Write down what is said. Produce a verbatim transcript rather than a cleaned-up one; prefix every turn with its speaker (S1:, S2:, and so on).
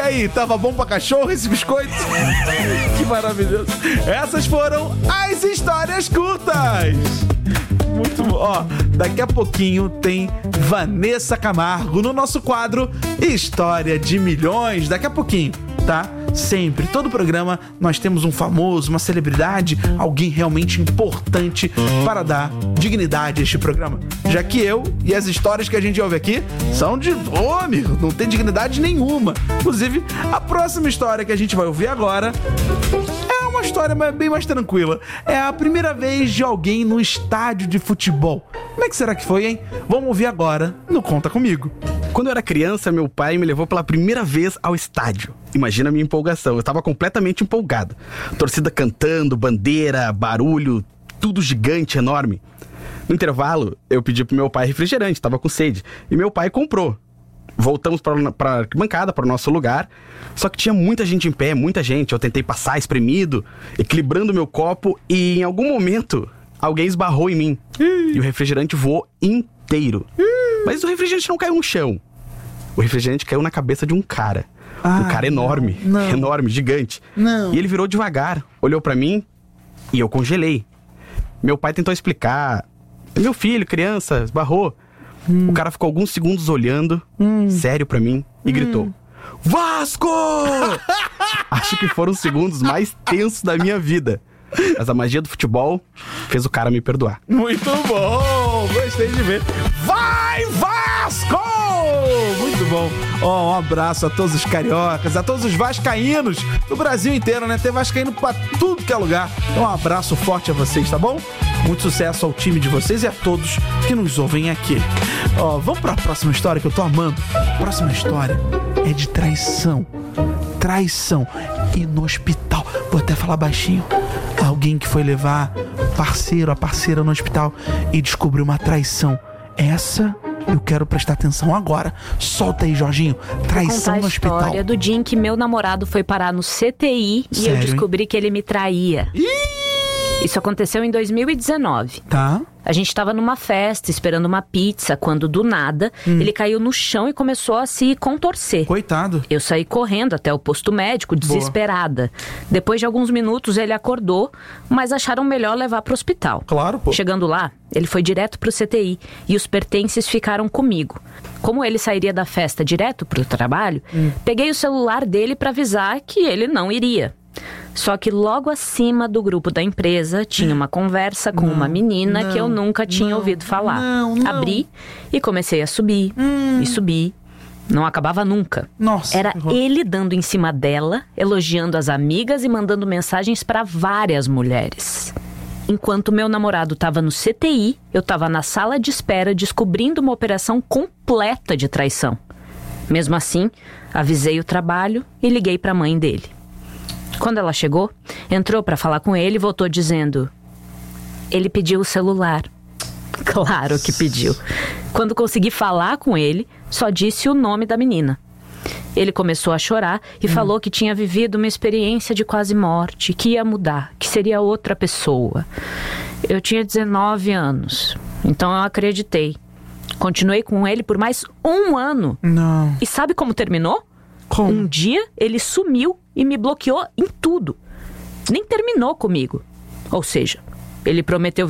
S1: aí, tava bom pra cachorro esse biscoito? Que maravilhoso. Essas foram as histórias curtas. Muito bom. Ó, daqui a pouquinho tem Vanessa Camargo no nosso quadro História de Milhões. Daqui a pouquinho, tá? Sempre, todo programa, nós temos um famoso, uma celebridade, alguém realmente importante para dar dignidade a este programa. Já que eu e as histórias que a gente ouve aqui são de... Ô, amigo, não tem dignidade nenhuma. Inclusive, a próxima história que a gente vai ouvir agora é uma história bem mais tranquila. É a primeira vez de alguém no estádio de futebol. Como é que será que foi, hein? Vamos ouvir agora no Conta Comigo.
S2: Quando eu era criança, meu pai me levou pela primeira vez ao estádio. Imagina a minha empolgação, eu tava completamente empolgado. Torcida cantando, bandeira, barulho, tudo gigante, enorme. No intervalo, eu pedi pro meu pai refrigerante, tava com sede, e meu pai comprou. Voltamos pra, pra bancada, para o nosso lugar, só que tinha muita gente em pé, muita gente. Eu tentei passar espremido, equilibrando meu copo, e em algum momento, alguém esbarrou em mim. E o refrigerante voou inteiro. Mas o refrigerante não caiu no chão. O refrigerante caiu na cabeça de um cara. Ah, um cara enorme, não, não. enorme, gigante.
S1: Não.
S2: E ele virou devagar, olhou pra mim e eu congelei. Meu pai tentou explicar. Meu filho, criança, esbarrou. Hum. O cara ficou alguns segundos olhando, hum. sério pra mim, e hum. gritou: Vasco! Acho que foram os segundos mais tensos da minha vida. Mas a magia do futebol fez o cara me perdoar.
S1: Muito bom! Gostei de ver. Vai, Vasco! Muito bom. Oh, um abraço a todos os cariocas, a todos os vascaínos do Brasil inteiro, né? Tem vascaíno pra tudo que é lugar. Então um abraço forte a vocês, tá bom? Muito sucesso ao time de vocês e a todos que nos ouvem aqui. Ó, oh, vamos pra próxima história que eu tô amando. A próxima história é de traição. Traição. E no hospital. Vou até falar baixinho. Alguém que foi levar o parceiro, a parceira no hospital e descobriu uma traição. Essa eu quero prestar atenção agora. Solta aí, Jorginho. Traição no hospital.
S3: A história do dia em que meu namorado foi parar no C T I. Sério, e eu descobri hein? que ele me traía.
S1: Ih!
S3: Isso aconteceu em dois mil e dezenove.
S1: Tá.
S3: A gente estava numa festa, esperando uma pizza, quando do nada, hum. ele caiu no chão e começou a se contorcer.
S1: Coitado.
S3: Eu saí correndo até o posto médico, desesperada. Boa. Depois de alguns minutos, ele acordou, mas acharam melhor levar pro hospital.
S1: Claro, pô.
S3: Chegando lá, ele foi direto pro C T I e os pertences ficaram comigo. Como ele sairia da festa direto pro trabalho, hum. peguei o celular dele para avisar que ele não iria. Só que logo acima do grupo da empresa tinha uma conversa com não, uma menina não, que eu nunca tinha não, ouvido falar.
S1: Não, não.
S3: Abri e comecei a subir hum. e subir. Não acabava nunca.
S1: Nossa,
S3: Era ele dando em cima dela, elogiando as amigas e mandando mensagens para várias mulheres. Enquanto meu namorado estava no C T I, eu estava na sala de espera descobrindo uma operação completa de traição. Mesmo assim, avisei o trabalho e liguei para a mãe dele. Quando ela chegou, entrou para falar com ele e voltou dizendo: ele pediu o celular. Claro que pediu. Quando consegui falar com ele, só disse o nome da menina. Ele começou a chorar e hum. falou que tinha vivido uma experiência de quase morte, que ia mudar, que seria outra pessoa. Eu tinha dezenove anos, então eu acreditei. Continuei com ele por mais um ano.
S1: Não.
S3: E sabe como terminou?
S1: Como?
S3: Um dia ele sumiu e me bloqueou em tudo. Nem terminou comigo. Ou seja, ele prometeu